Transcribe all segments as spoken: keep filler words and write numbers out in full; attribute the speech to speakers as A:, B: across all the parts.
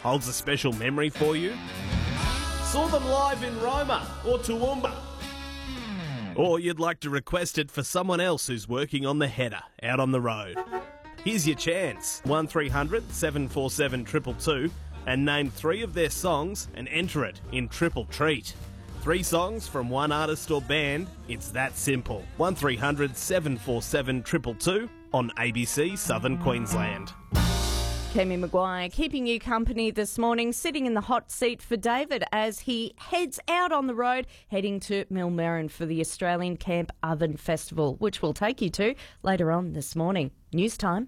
A: holds a special memory for you? Saw them live in Roma or Toowoomba? Or you'd like to request it for someone else who's working on the header out on the road? Here's your chance. one three hundred seven four seven two two two and name three of their songs and enter it in Triple Treat. Three songs from one artist or band, it's that simple. one three hundred seven four seven two two two on A B C Southern Queensland.
B: Kemi Maguire keeping you company this morning, sitting in the hot seat for David as he heads out on the road, heading to Millmerran for the Australian Camp Oven Festival, which we'll take you to later on this morning. News time.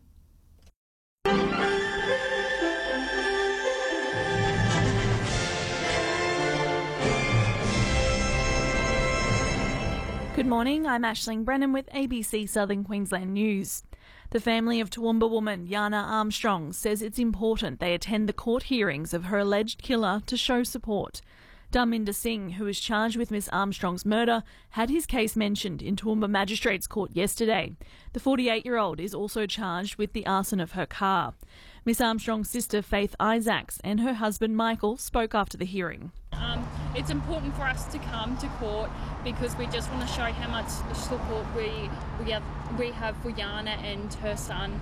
C: Good morning, I'm Aisling Brennan with A B C Southern Queensland News. The family of Toowoomba woman Yana Armstrong says it's important they attend the court hearings of her alleged killer to show support. Dharminder Singh, who is charged with Miss Armstrong's murder, had his case mentioned in Toowoomba Magistrates Court yesterday. The forty-eight-year-old is also charged with the arson of her car. Miss Armstrong's sister Faith Isaacs and her husband Michael spoke after the hearing.
D: Um, it's important for us to come to court because we just want to show how much support we we have, we have for Yana and her son.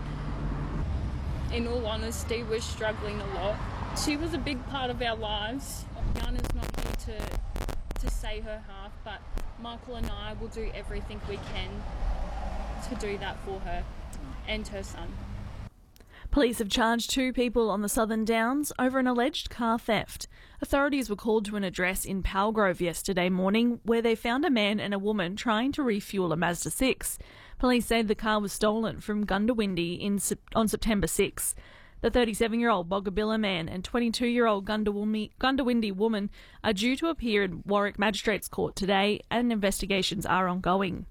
D: In all honesty, we're struggling a lot. She was a big part of our lives. Yana's not here to, to say her half, but Michael and I will do everything we can to do that for her and her son.
C: Police have charged two people on the Southern Downs over an alleged car theft. Authorities were called to an address in Palgrove yesterday morning where they found a man and a woman trying to refuel a Mazda six. Police say the car was stolen from Gundawindi in, on September sixth. The thirty-seven-year-old Boggabilla man and twenty-two-year-old Gundawindi woman are due to appear in Warwick Magistrates Court today and investigations are ongoing.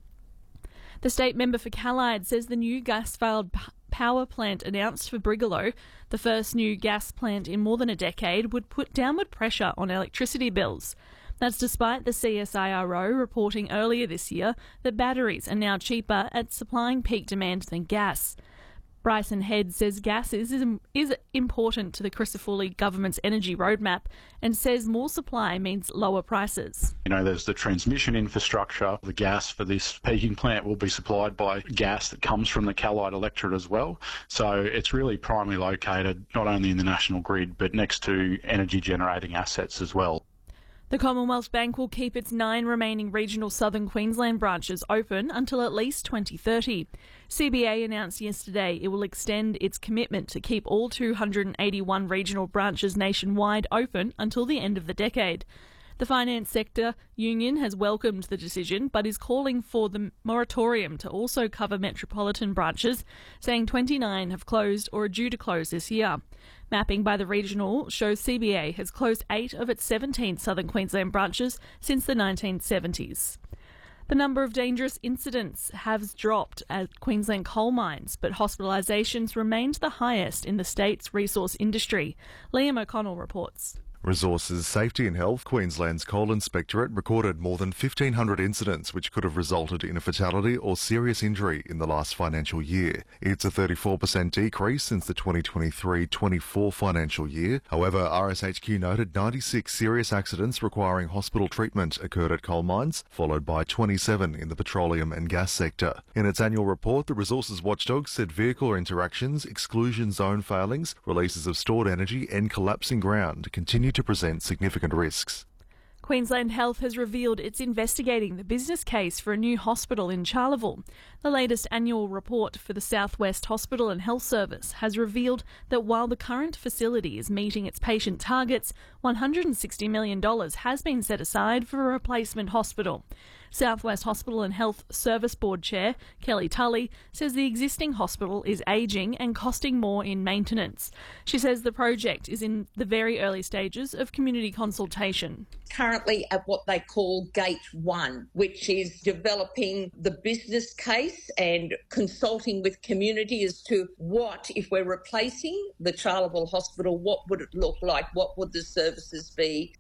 C: The state member for Callide says the new gas-fired power plant announced for Brigalow, the first new gas plant in more than a decade, would put downward pressure on electricity bills. That's despite the C S I R O reporting earlier this year that batteries are now cheaper at supplying peak demand than gas. Bryson Head says gas is, is important to the Crisafulli government's energy roadmap and says more supply means lower prices.
E: You know, there's the transmission infrastructure. The gas for this peaking plant will be supplied by gas that comes from the Callide electorate as well. So it's really primarily located not only in the national grid but next to energy generating assets as well.
C: The Commonwealth Bank will keep its nine remaining regional Southern Queensland branches open until at least twenty thirty. C B A announced yesterday it will extend its commitment to keep all two hundred eighty-one regional branches nationwide open until the end of the decade. The finance sector union has welcomed the decision but is calling for the moratorium to also cover metropolitan branches, saying twenty-nine have closed or are due to close this year. Mapping by the regional shows C B A has closed eight of its seventeen Southern Queensland branches since the nineteen seventies. The number of dangerous incidents has dropped at Queensland coal mines, but hospitalisations remained the highest in the state's resource industry. Liam O'Connell reports.
F: Resources Safety and Health Queensland's Coal Inspectorate recorded more than fifteen hundred incidents which could have resulted in a fatality or serious injury in the last financial year. It's a thirty-four percent decrease since the twenty twenty-three twenty-four financial year. However, R S H Q noted ninety-six serious accidents requiring hospital treatment occurred at coal mines, followed by twenty-seven in the petroleum and gas sector. In its annual report, the Resources Watchdog said vehicle interactions, exclusion zone failings, releases of stored energy and collapsing ground continue to present significant risks.
C: Queensland Health has revealed it's investigating the business case for a new hospital in Charleville. The latest annual report for the South West Hospital and Health Service has revealed that while the current facility is meeting its patient targets, one hundred sixty million dollars has been set aside for a replacement hospital. South West Hospital and Health Service Board Chair Kelly Tully says the existing hospital is ageing and costing more in maintenance. She says the project is in the very early stages of community consultation.
G: Currently at what they call Gate One, which is developing the business case and consulting with community as to what, if we're replacing the Charleville Hospital, what would it look like, what would the services be.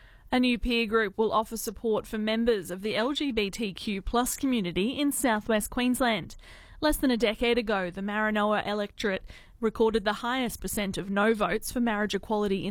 C: A new peer group will offer support for members of the L G B T Q plus community in southwest Queensland. Less than a decade ago, the Maranoa electorate recorded the highest percent of no votes for marriage equality in